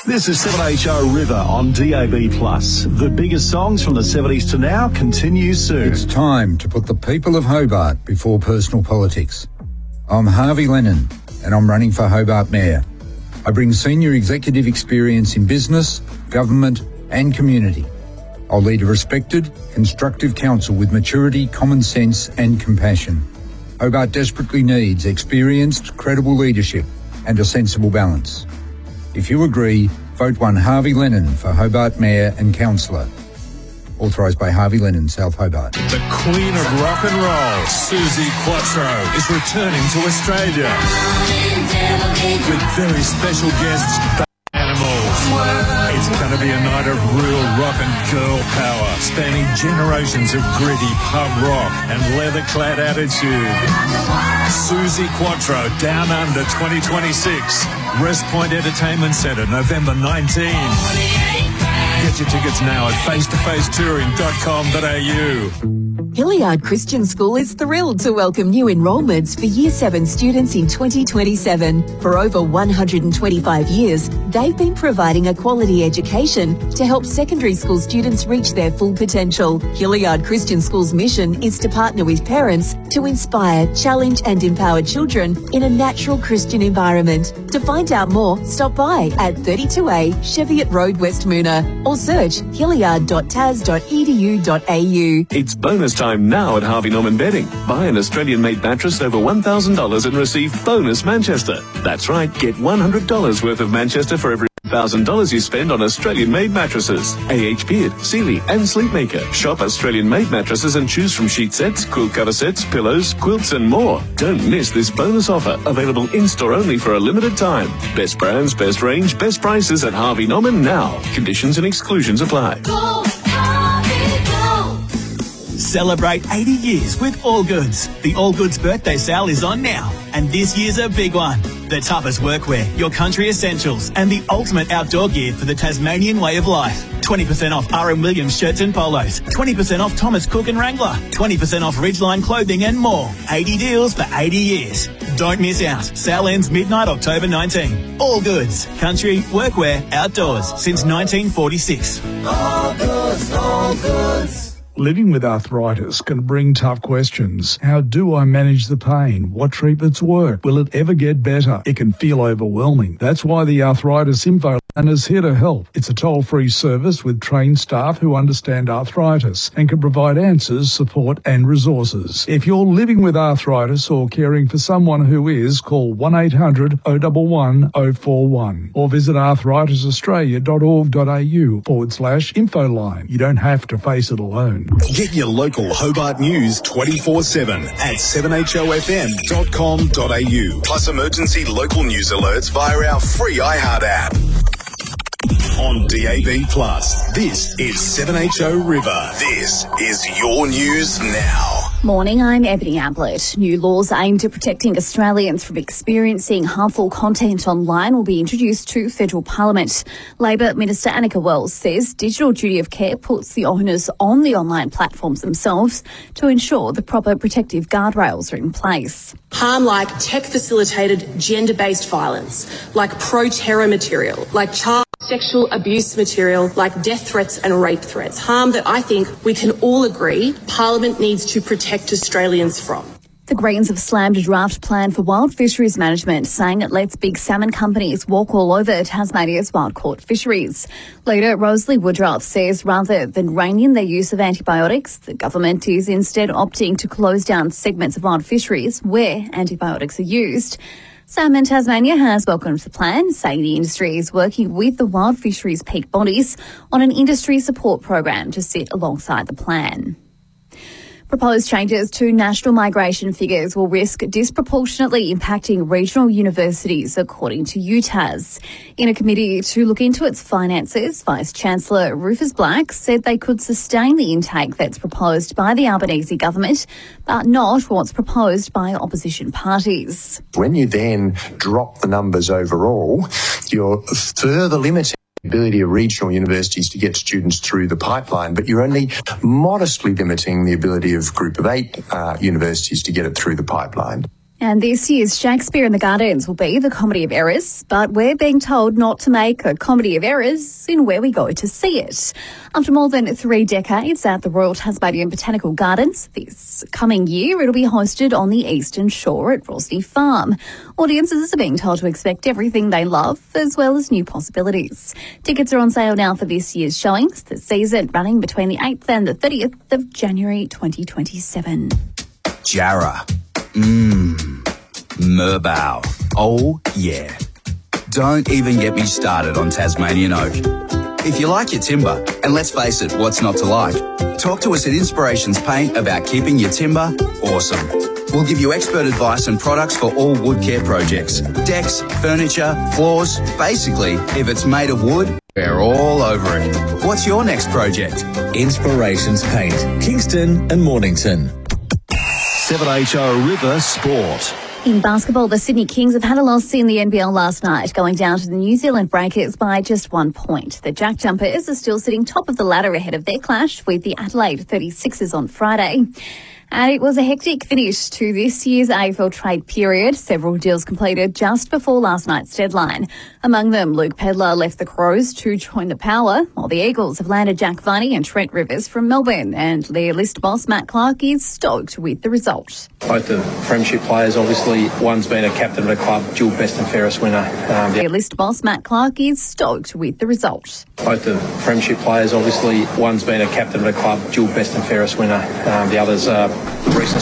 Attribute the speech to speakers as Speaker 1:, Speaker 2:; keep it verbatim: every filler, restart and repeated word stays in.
Speaker 1: This is seven H O River on D A B plus. The biggest songs from the seventies to now continue soon.
Speaker 2: It's time to put the people of Hobart before personal politics. I'm Harvey Lennon and I'm running for Hobart Mayor. I bring senior executive experience in business, government and community. I'll lead a respected, constructive council with maturity, common sense and compassion. Hobart desperately needs experienced, credible leadership and a sensible balance. If you agree, vote one Harvey Lennon for Hobart Mayor and Councillor. Authorised by Harvey Lennon, South Hobart.
Speaker 3: The Queen of Rock and Roll, Suzi Quatro, is returning to Australia with very special guests, Animals. It's going to be a night of real rock and girl power, spanning generations of gritty pub rock and leather-clad attitude. Suzi Quatro, Down Under twenty twenty-six. West Point Entertainment Centre, November nineteenth. Get your tickets now at face to face touring dot com dot a u.
Speaker 4: Hilliard Christian School is thrilled to welcome new enrolments for Year seven students in twenty twenty-seven. For over one hundred twenty-five years, they've been providing a quality education to help secondary school students reach their full potential. Hilliard Christian School's mission is to partner with parents to inspire, challenge and empower children in a natural Christian environment. To find out more, stop by at thirty-two A Cheviot Road, West Moona, or search hilliard dot t a s dot e d u dot a u.
Speaker 5: It's bonus time now at Harvey Norman Bedding. Buy an Australian-made mattress over one thousand dollars and receive bonus Manchester. That's right, get one hundred dollars worth of Manchester for every one thousand dollars you spend on Australian-made mattresses. A H Beard, Sealy and Sleepmaker. Shop Australian-made mattresses and choose from sheet sets, quilt cover sets, pillows, quilts and more. Don't miss this bonus offer, available in-store only for a limited time. Best brands, best range, best prices at Harvey Norman now. Conditions and exclusions apply.
Speaker 6: Go, Harvey, go.
Speaker 7: Celebrate eighty years with All Goods. The All Goods birthday sale is on now, and this year's a big one. The toughest workwear, your country essentials, and the ultimate outdoor gear for the Tasmanian way of life. twenty percent off R M Williams shirts and polos, twenty percent off Thomas Cook and Wrangler, twenty percent off Ridgeline clothing and more. eighty deals for eighty years. Don't miss out. Sale ends midnight October nineteenth. All Goods. Country, workwear, outdoors since nineteen forty-six.
Speaker 6: All Goods, All Goods.
Speaker 8: Living with arthritis can bring tough questions. How do I manage the pain? What treatments work? Will it ever get better? It can feel overwhelming. That's why the Arthritis Info Line is here to help. It's a toll-free service with trained staff who understand arthritis and can provide answers, support and resources. If you're living with arthritis or caring for someone who is, call one eight hundred oh one one oh four one or visit arthritis australia dot org dot a u forward slash info line. You don't have to face it alone.
Speaker 9: Get your local Hobart news twenty-four seven at seven h o f m dot com dot a u. Plus emergency local news alerts via our free iHeart app. On D A B plus, this is seven H O River. This is your news now.
Speaker 10: Morning, I'm Ebony Ablett. New laws aimed at protecting Australians from experiencing harmful content online will be introduced to federal parliament. Labor Minister Annika Wells says digital duty of care puts the onus on the online platforms themselves to ensure the proper protective guardrails are in place.
Speaker 11: Harm like tech-facilitated gender-based violence, like pro-terror material, like child sexual abuse material, like death threats and rape threats. Harm that I think we can all agree Parliament needs to protect Australians from.
Speaker 10: The Greens have slammed a draft plan for wild fisheries management, saying it lets big salmon companies walk all over Tasmania's wild caught fisheries. Leader Rosalie Woodruff says rather than rein in their use of antibiotics, the government is instead opting to close down segments of wild fisheries where antibiotics are used. Salmon Tasmania has welcomed the plan, saying the industry is working with the wild fisheries peak bodies on an industry support program to sit alongside the plan. Proposed changes to national migration figures will risk disproportionately impacting regional universities, according to U T A S. In a committee to look into its finances, Vice-Chancellor Rufus Black said they could sustain the intake that's proposed by the Albanese government, but not what's proposed by opposition parties.
Speaker 12: When you then drop the numbers overall, you're further limiting the ability of regional universities to get students through the pipeline, but you're only modestly limiting the ability of Group of Eight uh, universities to get it through the pipeline.
Speaker 10: And this year's Shakespeare in the Gardens will be the Comedy of Errors, but we're being told not to make a comedy of errors in where we go to see it. After more than three decades at the Royal Tasmanian Botanical Gardens, this coming year it'll be hosted on the eastern shore at Rosny Farm. Audiences are being told to expect everything they love, as well as new possibilities. Tickets are on sale now for this year's showings, the season running between the eighth and the thirtieth of January twenty twenty-seven.
Speaker 13: Jarrah. Mmm. Merbau. Oh, yeah. Don't even get me started on Tasmanian oak. If you like your timber, and let's face it, what's not to like? Talk to us at Inspirations Paint about keeping your timber awesome. We'll give you expert advice and products for all wood care projects. Decks, furniture, floors. Basically, if it's made of wood, we're all over it. What's your next project?
Speaker 14: Inspirations Paint, Kingston and Mornington.
Speaker 1: seven H O River Sport.
Speaker 10: In basketball, the Sydney Kings have had a loss in the N B L last night, going down to the New Zealand Breakers by just one point. The Jack Jumpers are still sitting top of the ladder ahead of their clash with the Adelaide thirty-sixers on Friday. And it was a hectic finish to this year's A F L trade period. Several deals completed just before last night's deadline. Among them, Luke Pedlar left the Crows to join the Power, while the Eagles have landed Jack Viney and Trent Rivers from Melbourne. And their list boss, Matt Clark, is stoked with the result.
Speaker 15: Both the premiership players, obviously, one's been a captain of the club, dual best and fairest winner. Um,
Speaker 10: their list boss, Matt Clark, is stoked with the result.
Speaker 15: Both the premiership players, obviously, one's been a captain of the club, dual best and fairest winner. Um, the others are recent